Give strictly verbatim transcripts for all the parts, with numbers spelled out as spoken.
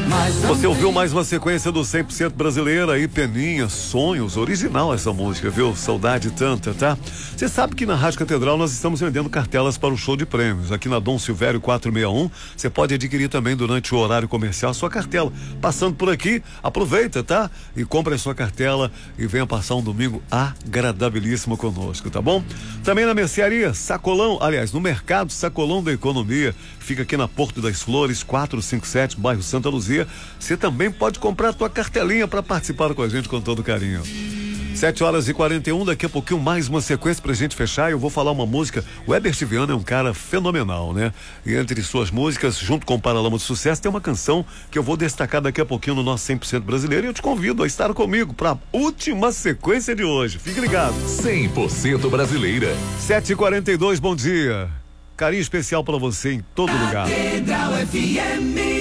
Você ouviu mais uma sequência do cem por cento brasileira aí, Peninha, Sonhos, original essa música, viu? Saudade tanta, tá? Você sabe que na Rádio Catedral nós estamos vendendo cartelas para o show de prêmios. Aqui na Dom Silvério quatrocentos e sessenta e um, você pode adquirir também durante o horário comercial a sua cartela. Passando por aqui, aproveita, tá? E compre a sua cartela e venha passar um domingo agradabilíssimo conosco, tá bom? Também na mercearia Sacolão, aliás, no Mercado Sacolão da Economia, fica aqui na Porto das Flores, quatrocentos e cinquenta e sete, bairro Santa Luzia. Você também pode comprar a tua cartelinha para participar com a gente com todo carinho. sete horas e quarenta e um, daqui a pouquinho mais uma sequência pra gente fechar. Eu vou falar uma música. O Herbert Viana é um cara fenomenal, né? E entre suas músicas, junto com o Paralama de Sucesso, tem uma canção que eu vou destacar daqui a pouquinho no nosso cem por cento brasileiro, e eu te convido a estar comigo pra última sequência de hoje. Fique ligado. cem por cento brasileira. sete e quarenta e dois, bom dia. Carinho especial pra você em todo lugar. Catedral F M.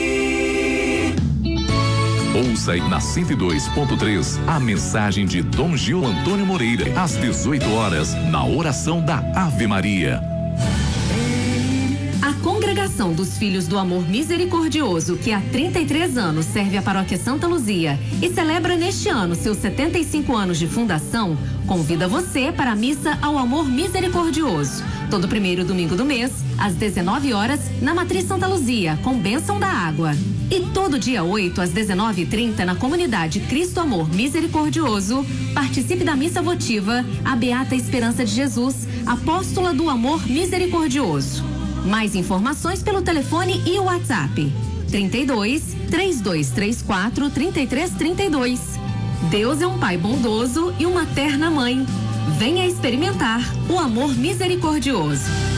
Ouça aí na cento e dois ponto três a mensagem de Dom Gil Antônio Moreira, às dezoito horas, na oração da Ave Maria. A Congregação dos Filhos do Amor Misericordioso, que há trinta e três anos serve a Paróquia Santa Luzia e celebra neste ano seus setenta e cinco anos de fundação, convida você para a Missa ao Amor Misericordioso. Todo primeiro domingo do mês, às dezenove horas, na Matriz Santa Luzia, com bênção da água. E todo dia oito, às dezenove e trinta, na comunidade Cristo Amor Misericordioso, participe da missa votiva a Beata Esperança de Jesus, apóstola do Amor Misericordioso. Mais informações pelo telefone e o WhatsApp. trinta e dois, três dois três quatro, trinta e três trinta e dois. Deus é um Pai bondoso e uma terna mãe. Venha experimentar o amor misericordioso.